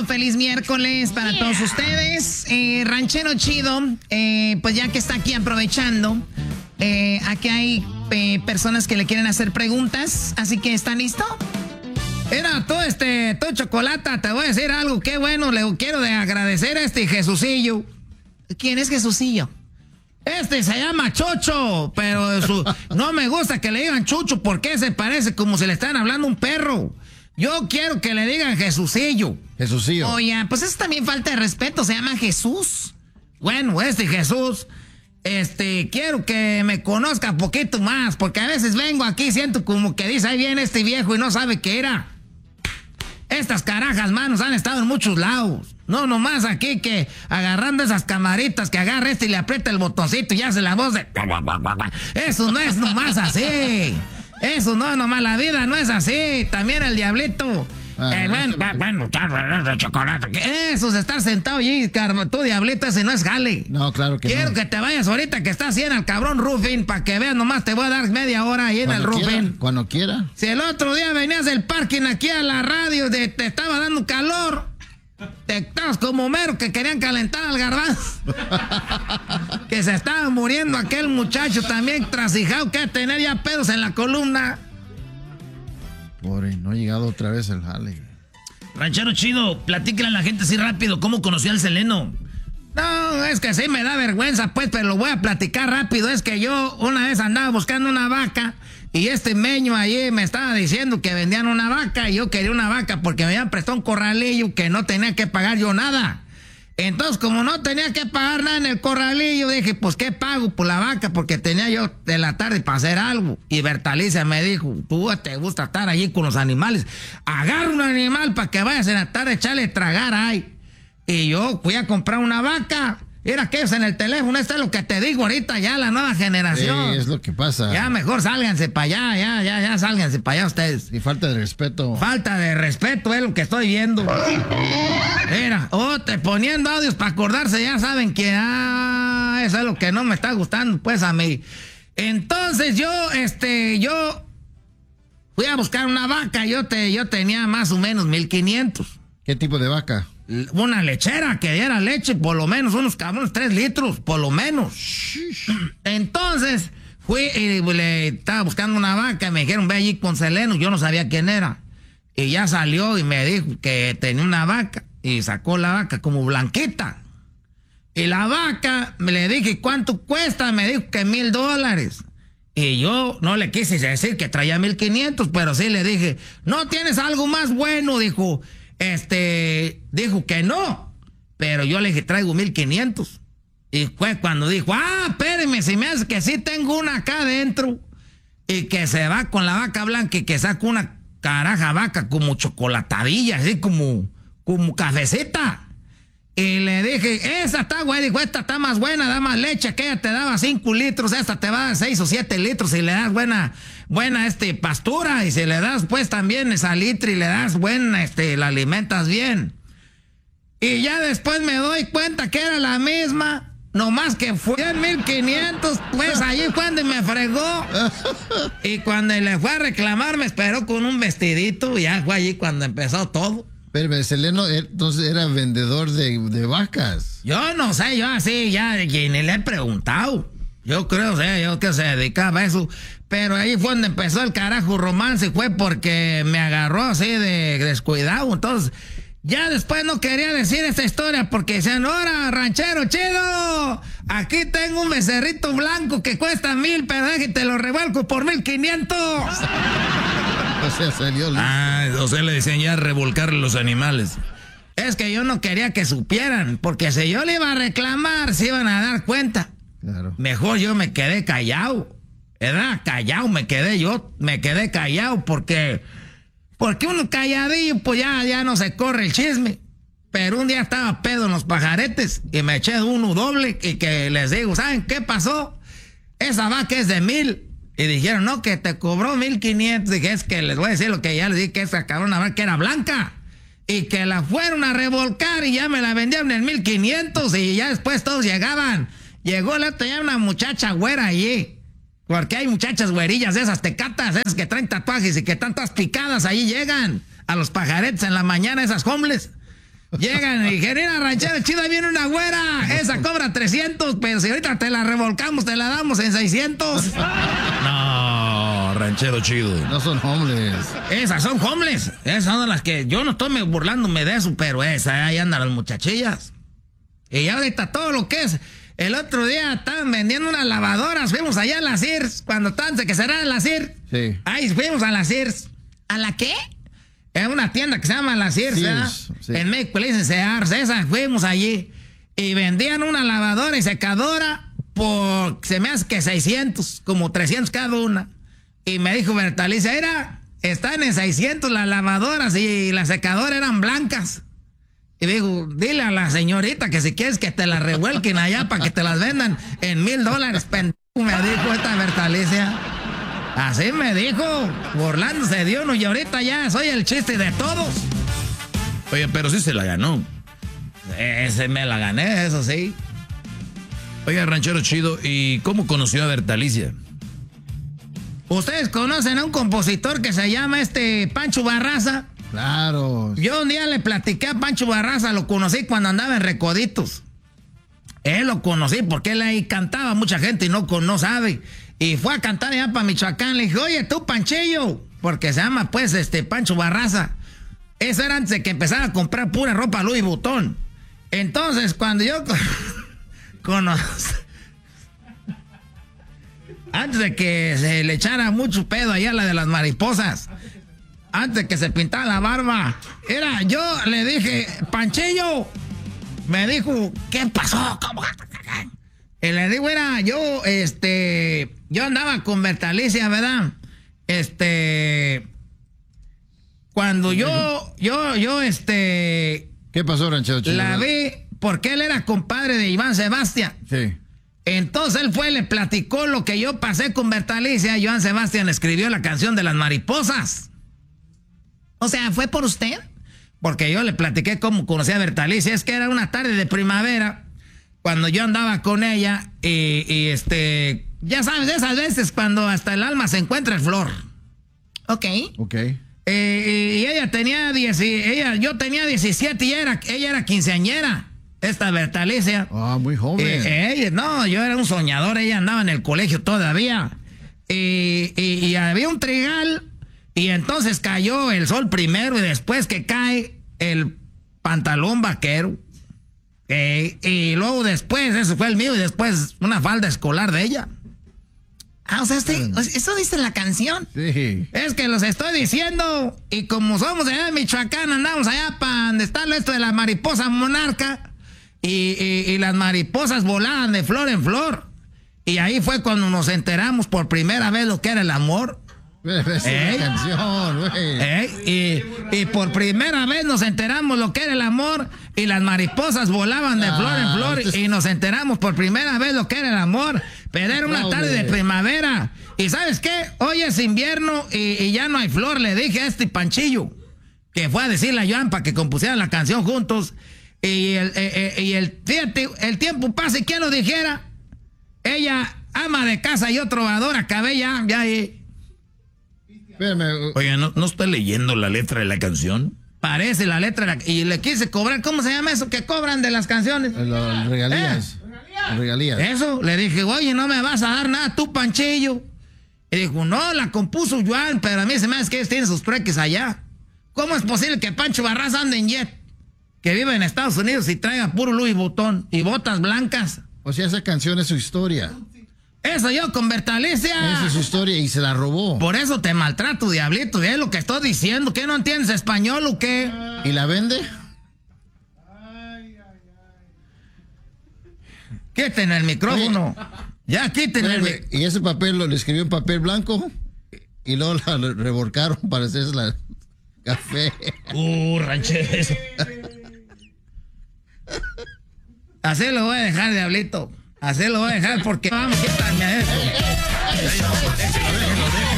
Chido, feliz miércoles para todos ustedes. Ranchero Chido, pues ya que está aquí aprovechando, aquí hay personas que le quieren hacer preguntas, así que ¿están listo? Mira, tú Chocolata, te voy a decir algo, qué bueno, le quiero agradecer a Jesucillo. ¿Quién es Jesucillo? Se llama Chocho, pero no me gusta que le digan Chucho porque se parece como si le están hablando a un perro. Yo quiero que le digan Jesucillo. Jesucillo. Oye, pues eso también falta de respeto, se llama Jesús. Bueno, Jesús, quiero que me conozca un poquito más, porque a veces vengo aquí, siento como que dice, ahí viene este viejo y no sabe qué era. Estas carajas, manos, han estado en muchos lados. No nomás aquí que agarrando esas camaritas que agarra y le aprieta el botoncito y hace la voz de... Eso no es nomás así. Eso no, nomás la vida no es así. También el diablito. Bueno, chocolate. Eso es estar sentado allí, tú diablito, ese no es jale. No, claro que Quiero no. que te vayas ahorita que estás así en el cabrón roofing, para que veas, nomás te voy a dar media hora ahí en el roofing. Cuando quiera. Si el otro día venías del parking aquí a la radio, te estaba dando calor, te estabas como mero que querían calentar al garbanzo. Que se estaba muriendo aquel muchacho también trasijado que tener ya pedos en la columna. Pobre, no ha llegado otra vez el jale. Ranchero Chido, platícale a la gente así rápido cómo conoció al Seleno. No, es que sí me da vergüenza, pues, pero lo voy a platicar rápido. Es que yo una vez andaba buscando una vaca y meño allí me estaba diciendo que vendían una vaca y yo quería una vaca porque me habían prestado un corralillo que no tenía que pagar yo nada. Entonces, como no tenía que pagar nada en el corralillo, dije, pues, ¿qué pago por la vaca? Porque tenía yo de la tarde para hacer algo. Y Bertalicia me dijo, tú te gusta estar allí con los animales. Agarra un animal para que vayas en la tarde a echarle tragar ahí. Y yo fui a comprar una vaca. Mira que es en el teléfono, esto es lo que te digo ahorita, ya la nueva generación. Sí, es lo que pasa. Ya mejor sálganse para allá, ya sálganse para allá ustedes. Y falta de respeto. Falta de respeto es lo que estoy viendo. Mira, te poniendo audios para acordarse, ya saben que eso es lo que no me está gustando pues a mí. Entonces yo fui a buscar una vaca, yo tenía más o menos 1,500. ¿Qué tipo de vaca? Una lechera que diera leche, por lo menos unos 3 litros, por lo menos. Entonces, fui y le estaba buscando una vaca y me dijeron, ve allí con Seleno, yo no sabía quién era. Y ya salió y me dijo que tenía una vaca y sacó la vaca como blanquita. Y la vaca, le dije, ¿cuánto cuesta? Me dijo que $1,000. Y yo no le quise decir que traía 1,500, pero sí le dije, ¿no tienes algo más bueno? Dijo que no, pero yo le dije, traigo 1,500. Y fue cuando dijo, espéreme, si me hace que sí tengo una acá adentro. Y que se va con la vaca blanca y que saca una caraja vaca como chocolatadilla, así como cafecita. Y le dije, esa está güey, dijo, esta está más buena, da más leche, aquella te daba 5 litros, esta te va a dar 6 o 7 litros y le das buena pastura, y si le das pues también esa litro y le das buena, la alimentas bien. Y ya después me doy cuenta que era la misma, nomás que fue en 1,500, pues allí cuando me fregó. Y cuando le fue a reclamar me esperó con un vestidito y ya fue allí cuando empezó todo. Pero Seleno entonces era vendedor de vacas. Yo no sé, yo así ya ni le he preguntado. Yo creo, yo que se dedicaba a eso. Pero ahí fue donde empezó el carajo romance, fue porque me agarró así de descuidado. Entonces, ya después no quería decir esta historia porque decían, ¡ahora, ranchero chido! Aquí tengo un becerrito blanco que cuesta 1,000, pero te lo revuelco por 1,500. O sea, salió. O sea, le decían ya revolcarle los animales. Es que yo no quería que supieran, porque si yo le iba a reclamar, se iban a dar cuenta. Claro. Mejor yo me quedé callado. ¿Verdad? Callado me quedé callado porque uno calladillo, pues ya no se corre el chisme. Pero un día estaba pedo en los pajaretes y me eché uno doble y que les digo, ¿saben qué pasó? Esa vaca es de 1,000. Y dijeron, no, que te cobró 1,500. Dije, es que les voy a decir lo que ya les dije, que esa cabrona vaca era blanca. Y que la fueron a revolcar y ya me la vendieron en 1,500 y ya después todos llegaban. Llegó la otra ya una muchacha güera allí. Porque hay muchachas güerillas de esas tecatas, esas que traen tatuajes y que están todas picadas, ahí llegan a los pajaretes en la mañana, esas homeless. Llegan y dijeron, mira, ranchero chido, ahí viene una güera. Esa cobra 300, pero si ahorita te la revolcamos, te la damos en 600. No, ranchero chido. No son homeless. Esas son homeless. Esas son las que yo no estoy burlándome de eso, pero ahí andan las muchachillas. Y ahorita todo lo que es. El otro día estaban vendiendo unas lavadoras. Fuimos allá a la Sears. Cuando estaban que cerraron la Sears. Sí. Ahí fuimos a la Sears. ¿A la qué? En una tienda que se llama la Sears, Sears, sí. En México le dicen Sears. Esa fuimos allí. Y vendían una lavadora y secadora por, se me hace que 600, como 300 cada una. Y me dijo Bertalicia, era, están en 600 las lavadoras y las secadoras eran blancas. Y digo, dile a la señorita que si quieres que te las revuelquen allá para que te las vendan en $1,000, pendejo, me dijo esta Bertalicia. Así me dijo, burlándose de uno, y ahorita ya soy el chiste de todos. Oye, pero sí se la ganó. Ese me la gané, eso sí. Oiga, ranchero chido, ¿y cómo conoció a Bertalicia? ¿Ustedes conocen a un compositor que se llama Pancho Barraza? Claro. Yo un día le platiqué a Pancho Barraza, lo conocí cuando andaba en Recoditos. Él lo conocí porque él ahí cantaba, mucha gente y no sabe. Y fue a cantar allá para Michoacán. Le dije, oye, tú, Panchillo, porque se llama pues Pancho Barraza. Eso era antes de que empezara a comprar pura ropa Louis Vuitton. Entonces, cuando yo antes de que se le echara mucho pedo allá a la de las mariposas, antes de que se pintara la barba, yo le dije, Panchillo, me dijo, ¿qué pasó? ¿Cómo? Y le digo, yo andaba con Bertalicia, ¿verdad? Cuando ¿Qué pasó, ranchero chido? la vi, porque él era compadre de Iván Sebastián. Sí. Entonces él fue y le platicó lo que yo pasé con Bertalicia. Iván Sebastián escribió la canción de las mariposas. O sea, ¿fue por usted? Porque yo le platiqué cómo conocí a Bertalicia. Es que era una tarde de primavera cuando yo andaba con ella y ya sabes, esas veces cuando hasta el alma se encuentra en flor. Ok. Y ella tenía yo tenía 17 y ella era quinceañera, esta Bertalicia. Ah, muy joven. No, yo era un soñador, ella andaba en el colegio todavía. Y había un trigal, y entonces cayó el sol primero y después que cae el pantalón vaquero. Y luego después, eso fue el mío, y después una falda escolar de ella. O sea, eso dice la canción. Sí. Es que los estoy diciendo, y como somos allá de Michoacán, andamos allá para donde está esto de la mariposa monarca, y las mariposas volaban de flor en flor. Y ahí fue cuando nos enteramos por primera vez lo que era el amor. Es una canción, güey. Y por primera vez nos enteramos lo que era el amor, y las mariposas volaban de flor en flor, y nos enteramos por primera vez lo que era el amor. Pero era una tarde de primavera. ¿Y sabes qué? Hoy es invierno y ya no hay flor. Le dije a Panchillo, que fue a decirle a Joan para que compusieran la canción juntos. Fíjate, el tiempo pasa, y quién lo dijera. Ella, ama de casa y yo trovador, acabé ya ahí. Espérame. Oye, ¿no está leyendo la letra de la canción? Parece la letra, y le quise cobrar. ¿Cómo se llama eso que cobran de las canciones? Los regalías. Regalías. Eso, le dije, oye, no me vas a dar nada tú, Panchillo. Y dijo, no, la compuso Joan, pero a mí se me hace que ellos tienen sus trueques allá. ¿Cómo es posible que Pancho Barraza ande en jet, que vive en Estados Unidos y traiga puro Louis Vuitton y botas blancas? O sea, esa canción es su historia. Eso yo con Bertalicia. Esa es su historia y se la robó. Por eso te maltrato, diablito, es lo que estoy diciendo. ¿Qué, no entiendes español o qué? ¿Y la vende? Quiten el micrófono. Ya quiten el micrófono. Y ese papel le escribió en papel blanco y luego la revolcaron para hacerse la café. Rancheros. Así lo voy a dejar, diablito. Así lo voy a dejar porque vamos a quitarme a eso.